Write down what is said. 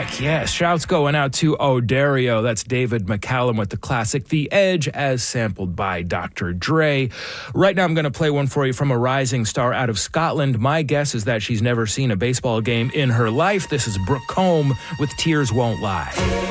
Heck yes. Shouts going out to O'Dario. That's David McCallum with the classic The Edge as sampled by Dr. Dre. Right now I'm going to play one for you from a rising star out of Scotland. My guess is that she's never seen a baseball game in her life. This is Brooke Combe with Tears Won't Lie.